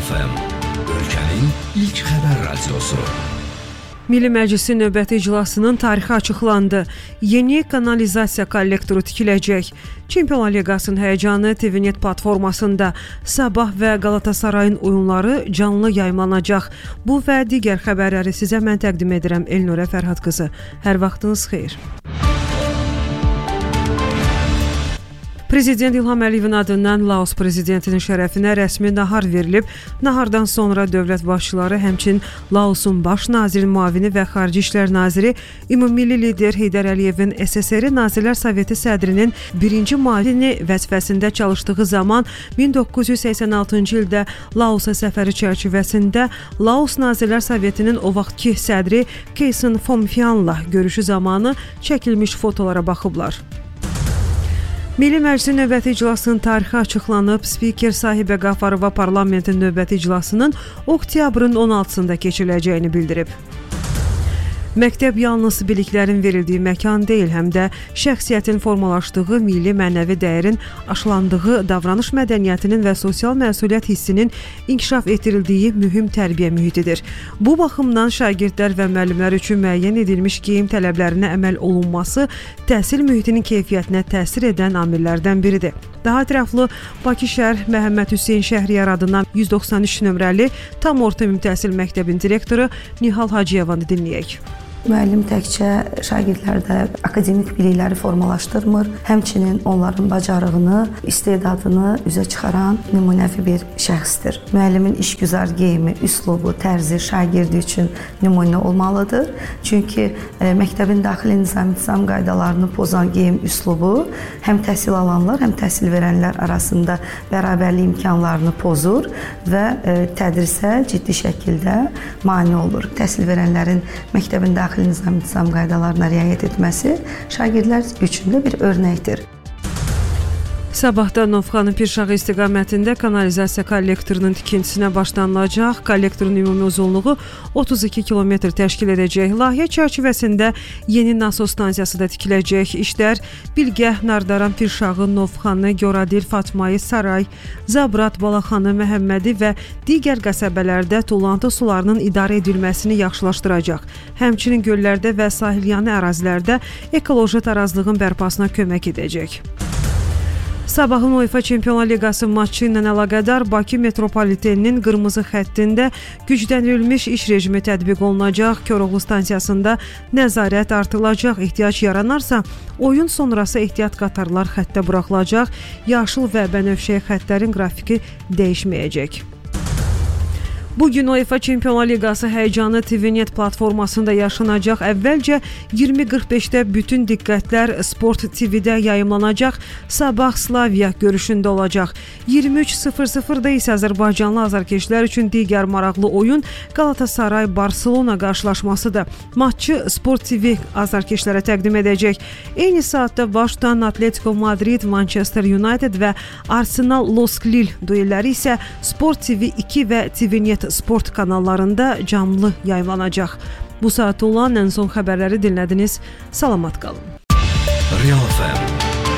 FM, ölkənin ilk xəbər radiosu. Milli Məclisin növbəti iclasının tarixi açıqlandı. Yeni kanalizasiya kollektoru tikiləcək. Çempionlar Liqasının həyəcanı TVNet platformasında Sabah və Qalatasarayın oyunları canlı yayımlanacaq. Bu və digər xəbərləri sizə mən təqdim edirəm. Elnurə Fərhad qızı. Hər vaxtınız xeyir. Prezident İlham Əliyevin adından Laos prezidentinin şərəfinə rəsmi nahar verilib. Nahardan sonra dövlət başçıları, həmçinin Laosun baş nazirinin müavini və xarici işlər naziri, ümummilli lider Heydər Əliyevin SSR Nazirlər Soveti sədrinin birinci müavini vəzifəsində çalışdığı zaman 1986-cı ildə Laosa səfəri çərçivəsində Laos Nazirlər Sovetinin o vaxtki sədri Keyson Fomfianla görüşü zamanı çəkilmiş fotolara baxıblar. Milli Məclisin növbəti iclasının tarixi açıqlanıb. Spiker Sahibə Qafarova parlamentin növbəti iclasının oktyabrın 16-sında keçiriləcəyini bildirib. Məktəb yalnız biliklərin verildiyi məkan deyil, həm də şəxsiyyətin formalaşdığı, milli mənəvi dəyərin aşılandığı, davranış mədəniyyətinin və sosial məsuliyyət hissinin inkişaf etdirildiyi mühüm tərbiyə mühitidir. Bu baxımdan şagirdlər və müəllimlər üçün müəyyən edilmiş geyim tələblərinə əməl olunması təhsil mühitinin keyfiyyətinə təsir edən amillərdən biridir. Daha ətraflı Bakı şəhər Məhəmməd Hüseyn Şəhriyar adından 193 nömrəli tam orta ümumi təhsil məktəbinin direktoru Nihal Hacıyevanı dinləyək. Müəllim təkcə şagirdlərdə akademik bilikləri formalaşdırmır, həmçinin onların bacarığını, istedadını üzə çıxaran nümunəvi bir şəxsdir. Müəllimin işgüzar geyimi, üslubu, tərzi şagirdi üçün nümunə olmalıdır. Çünki məktəbin daxili nizam qaydalarını pozan geyim üslubu həm təhsil alanlar, həm təhsil verənlər arasında bərabərlik imkanlarını pozur və tədrisə ciddi şəkildə mane olur. Təhsil verənlərin məktəbin daxili nizam qaydalarına riayət etməsi şagirdlər üçün də bir örnəkdir. Sabahda Novxanı Pirşağı istiqamətində kanalizasiya kollektorunun tikintisinə başlanılacaq. Kollektorun ümumi uzunluğu 32 km təşkil edəcək. Layihə çərçivəsində yeni nasos stansiyası da tikiləcək. İşlər Bilgəh, Nardaran, Pirşağı, Novxanı, Goradil, Fatmayı, Saray, Zabrat, Balaxanı, Məhəmmədi və digər qəsəbələrdə tullantı sularının idarə edilməsini yaxşılaşdıracaq. Həmçinin göllərdə və sahilyanı ərazilərdə ekoloji tarazlığın bərpasına kömək edəcək. Sabahın UEFA Çempionlar Liqası matçı ilə əlaqədar Bakı metropoliteninin qırmızı xəttində gücləndirilmiş iş rejimi tətbiq olunacaq. Koroğlu stansiyasında nəzarət artırılacaq. Ehtiyac yaranarsa, oyun sonrası ehtiyat qatarlar xəttə buraxılacaq. Yaşıl və bənövşəyi xəttlərin qrafiki dəyişməyəcək. Bugün UEFA Çempionlar Liqası həyəcanı TVNet platformasında yaşanacaq. Əvvəlcə 20:45-də bütün diqqətlər Sport TV-də yayımlanacaq. Sabah Slavia görüşündə olacaq. 23:00-da isə Azərbaycanlı azarkeşlər üçün digər maraqlı oyun Galatasaray-Barselona qarşılaşmasıdır. Matçı Sport TV azarkeşlərə təqdim edəcək. Eyni saatda başdan Atletico Madrid, Manchester United və Arsenal Los Lille duelləri isə Sport TV 2 və TVNet Sport kanallarında canlı yayımlanacaq. Bu saat olan ən son xəbərləri dinlədiniz. Salamat qalın. Real FM